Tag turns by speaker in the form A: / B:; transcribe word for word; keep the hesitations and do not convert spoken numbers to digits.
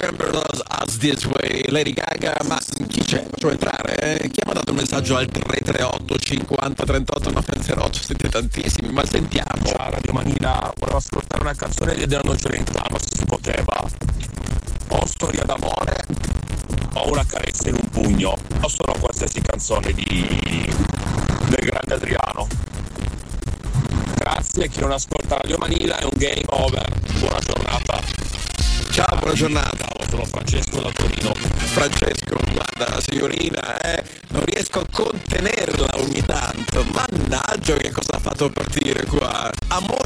A: Remember Us This Way, Lady Gaga. Ma chi c'è? Facciamo entrare, eh? Chi ha mandato un messaggio al tre tre otto cinquanta trentotto novecentotto? Siete tantissimi, ma sentiamo.
B: Ciao Radio Manina, volevo ascoltare una canzone di Adriano Celentano, se si poteva. O Storia d'amore o Una carezza in un pugno, o solo qualsiasi canzone di del grande Adriano. Grazie, chi non ascolta Radio Manina è un game over. Buona giornata.
A: Ciao, buona giornata.
B: Ciao, sono Francesco da Torino.
A: Francesco, guarda la signorina, eh, non riesco a contenerla ogni tanto. Mannaggia, che cosa ha fatto partire qua? Amore